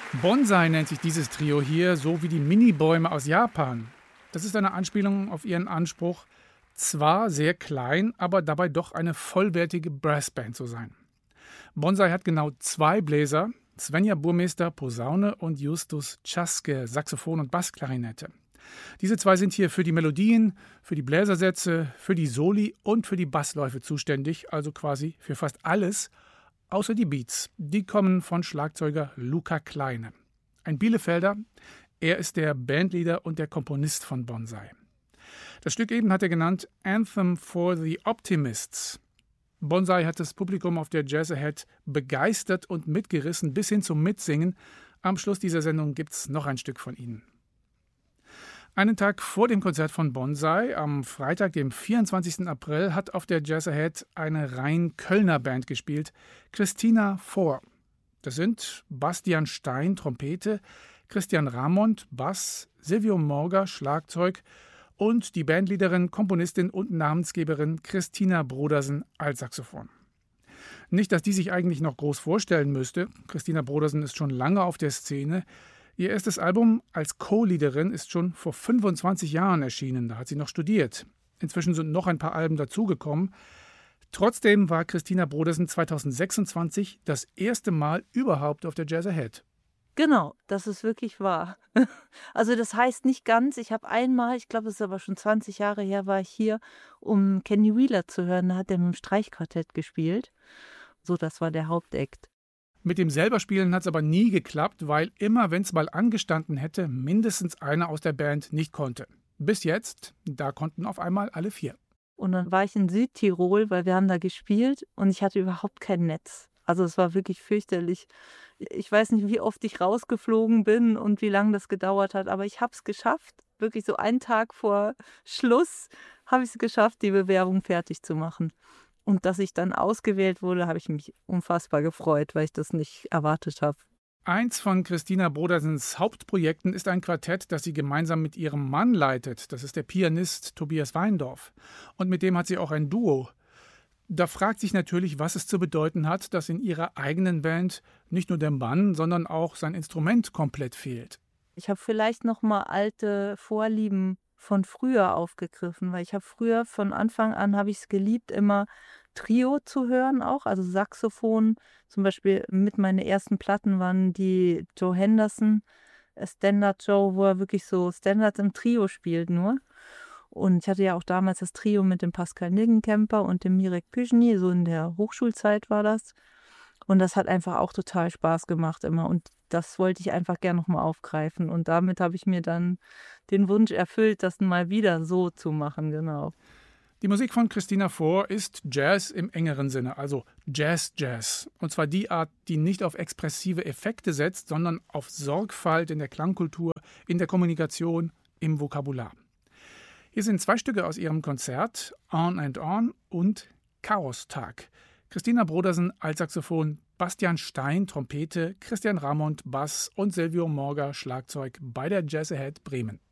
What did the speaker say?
Bonsai nennt sich dieses Trio hier, so wie die Minibäume aus Japan. Das ist eine Anspielung auf ihren Anspruch, zwar sehr klein, aber dabei doch eine vollwertige Brassband zu sein. Bonsai hat genau 2 Bläser, Svenja Burmester Posaune und Justus Czaske Saxophon und Bassklarinette. Diese 2 sind hier für die Melodien, für die Bläsersätze, für die Soli und für die Bassläufe zuständig, also quasi für fast alles, außer die Beats. Die kommen von Schlagzeuger Luca Kleine. Ein Bielefelder, er ist der Bandleader und der Komponist von Bonsai. Das Stück eben hat er genannt Anthem for the Optimists. Bonsai hat das Publikum auf der Jazz Ahead begeistert und mitgerissen bis hin zum Mitsingen. Am Schluss dieser Sendung gibt's noch ein Stück von ihnen. Einen Tag vor dem Konzert von Bonsai, am Freitag, dem 24. April, hat auf der Jazz Ahead eine rein Kölner Band gespielt, Christina 4. Das sind Bastian Stein, Trompete, Christian Ramond, Bass, Silvio Morga, Schlagzeug und die Bandleaderin, Komponistin und Namensgeberin Christina Brodersen, Altsaxophon. Nicht, dass die sich eigentlich noch groß vorstellen müsste. Christina Brodersen ist schon lange auf der Szene. Ihr erstes Album als Co-Leaderin ist schon vor 25 Jahren erschienen. Da hat sie noch studiert. Inzwischen sind noch ein paar Alben dazugekommen. Trotzdem war Christina Brodersen 2026 das erste Mal überhaupt auf der Jazz Ahead. Genau, das ist wirklich wahr. Also das heißt nicht ganz, ich habe einmal, ich glaube, es ist aber schon 20 Jahre her, war ich hier, um Kenny Wheeler zu hören. Da hat er mit dem Streichquartett gespielt. So, das war der Hauptakt. Mit dem selber Spielen hat es aber nie geklappt, weil immer, wenn es mal angestanden hätte, mindestens einer aus der Band nicht konnte. Bis jetzt, da konnten auf einmal alle 4. Und dann war ich in Südtirol, weil wir haben da gespielt und ich hatte überhaupt kein Netz. Also es war wirklich fürchterlich. Ich weiß nicht, wie oft ich rausgeflogen bin und wie lange das gedauert hat, aber ich habe es geschafft. Wirklich so einen Tag vor Schluss habe ich es geschafft, die Bewerbung fertig zu machen. Und dass ich dann ausgewählt wurde, habe ich mich unfassbar gefreut, weil ich das nicht erwartet habe. Eins von Christina Brodersens Hauptprojekten ist ein Quartett, das sie gemeinsam mit ihrem Mann leitet. Das ist der Pianist Tobias Weindorf. Und mit dem hat sie auch ein Duo. Da fragt sich natürlich, was es zu bedeuten hat, dass in ihrer eigenen Band nicht nur der Mann, sondern auch sein Instrument komplett fehlt. Ich habe vielleicht noch mal alte Vorlieben von früher aufgegriffen, weil ich habe früher von Anfang an habe ich es geliebt, immer Trio zu hören auch, also Saxophon. Zum Beispiel mit meinen ersten Platten waren die Joe Henderson, Standard Joe, wo er wirklich so Standards im Trio spielt nur. Und ich hatte ja auch damals das Trio mit dem Pascal Niggenkemper und dem Mirek Pyschny, so in der Hochschulzeit war das. Und das hat einfach auch total Spaß gemacht immer. Und das wollte ich einfach gerne nochmal aufgreifen. Und damit habe ich mir dann den Wunsch erfüllt, das mal wieder so zu machen, genau. Die Musik von Christina 4 ist Jazz im engeren Sinne, also Jazz-Jazz. Und zwar die Art, die nicht auf expressive Effekte setzt, sondern auf Sorgfalt in der Klangkultur, in der Kommunikation, im Vokabular. Hier sind 2 Stücke aus ihrem Konzert, On and On und Chaostag. Christina Brodersen, Altsaxophon, Bastian Stein, Trompete, Christian Ramond, Bass und Silvio Morga, Schlagzeug bei der Jazz Ahead Bremen.